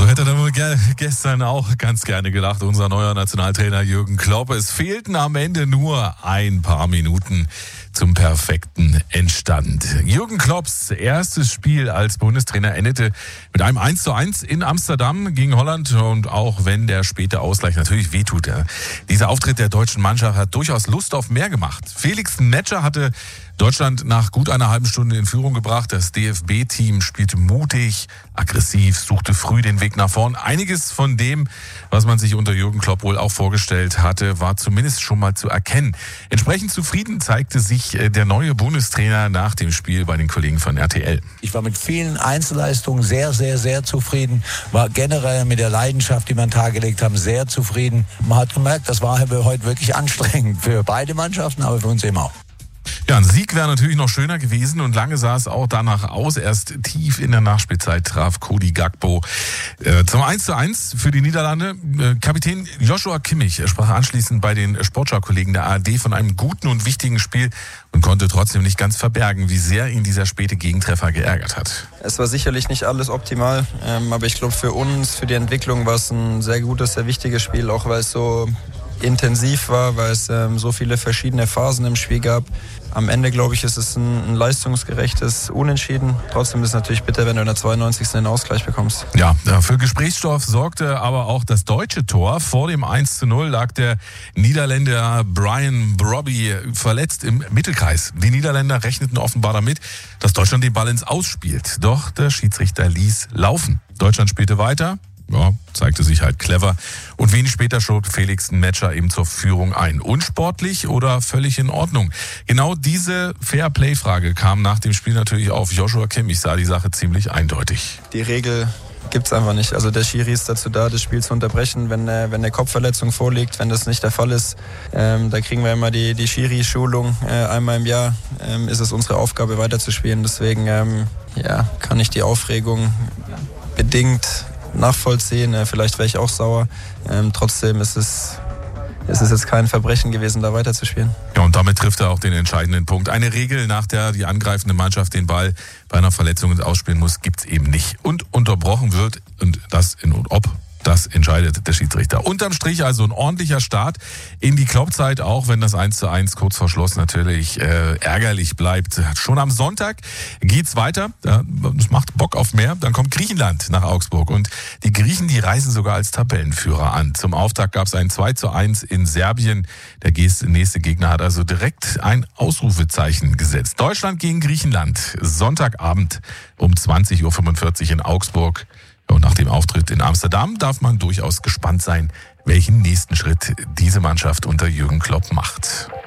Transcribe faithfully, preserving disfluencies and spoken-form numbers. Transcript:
hätte er wohl ge- gestern auch ganz gerne gelacht, unser neuer Nationaltrainer Jürgen Klopp. Es fehlten am Ende nur ein paar Minuten zum perfekten Endstand. Jürgen Klopps erstes Spiel als Bundestrainer endete mit einem eins zu eins in Amsterdam gegen Holland. Und auch wenn der späte Ausgleich natürlich wehtut, ja, dieser Auftritt der deutschen Mannschaft hat durchaus Lust auf mehr gemacht. Felix Metscher hatte Deutschland nach gut einer halben Stunde in Führung gebracht. Das D F B-Team spielte mutig, aggressiv, suchte früh den Weg nach vorn. Einiges von dem, was man sich unter Jürgen Klopp wohl auch vorgestellt hatte, war zumindest schon mal zu erkennen. Entsprechend zufrieden zeigte sich der neue Bundestrainer nach dem Spiel bei den Kollegen von R T L. Ich war mit vielen Einzelleistungen sehr, sehr, sehr zufrieden. War generell mit der Leidenschaft, die wir an den Tag gelegt haben, sehr zufrieden. Man hat gemerkt, das war heute wirklich anstrengend für beide Mannschaften, aber für uns eben auch. Ja, ein Sieg wäre natürlich noch schöner gewesen und lange sah es auch danach aus. Erst tief in der Nachspielzeit traf Cody Gakpo äh, zum eins zu eins für die Niederlande. Äh, Kapitän Joshua Kimmich sprach anschließend bei den Sportschau-Kollegen der A R D von einem guten und wichtigen Spiel und konnte trotzdem nicht ganz verbergen, wie sehr ihn dieser späte Gegentreffer geärgert hat. Es war sicherlich nicht alles optimal, ähm, aber ich glaube für uns, für die Entwicklung war es ein sehr gutes, sehr wichtiges Spiel, auch weil es so intensiv war, weil es ähm, so viele verschiedene Phasen im Spiel gab. Am Ende, glaube ich, ist es ein, ein leistungsgerechtes Unentschieden. Trotzdem ist es natürlich bitter, wenn du in der zweiundneunzigsten den Ausgleich bekommst. Ja, für Gesprächsstoff sorgte aber auch das deutsche Tor. Vor dem eins zu null lag der Niederländer Brian Brobby verletzt im Mittelkreis. Die Niederländer rechneten offenbar damit, dass Deutschland den Ball ins Aus spielt. Doch der Schiedsrichter ließ laufen. Deutschland spielte weiter. Ja, zeigte sich halt clever. Und wenig später schob Felix Metscher eben zur Führung ein. Unsportlich oder völlig in Ordnung? Genau diese Fair-Play-Frage kam nach dem Spiel natürlich auf. Joshua Kimmich sah die Sache ziemlich eindeutig. Die Regel gibt's einfach nicht. Also der Schiri ist dazu da, das Spiel zu unterbrechen, wenn, äh, wenn eine Kopfverletzung vorliegt. Wenn das nicht der Fall ist, ähm, da kriegen wir immer die, die Schiri-Schulung. Äh, einmal im Jahr ähm, ist es unsere Aufgabe, weiterzuspielen. Deswegen ähm, ja, kann ich die Aufregung bedingt nachvollziehen. Vielleicht wäre ich auch sauer. Ähm, trotzdem ist es, ist es jetzt kein Verbrechen gewesen, da weiterzuspielen. Ja, und damit trifft er auch den entscheidenden Punkt. Eine Regel, nach der die angreifende Mannschaft den Ball bei einer Verletzung ausspielen muss, gibt's eben nicht. Und unterbrochen wird, und das in und ob, das entscheidet der Schiedsrichter. Unterm Strich also ein ordentlicher Start in die Kloppzeit, auch wenn das eins zu eins kurz vor Schluss natürlich äh, ärgerlich bleibt. Schon am Sonntag geht's weiter. Ja, das macht Bock auf mehr. Dann kommt Griechenland nach Augsburg. Und die Griechen, die reisen sogar als Tabellenführer an. Zum Auftakt gab's ein zwei zu eins in Serbien. Der nächste Gegner hat also direkt ein Ausrufezeichen gesetzt. Deutschland gegen Griechenland. Sonntagabend um zwanzig Uhr fünfundvierzig in Augsburg. Und nach dem Auftritt in Amsterdam darf man durchaus gespannt sein, welchen nächsten Schritt diese Mannschaft unter Jürgen Klopp macht.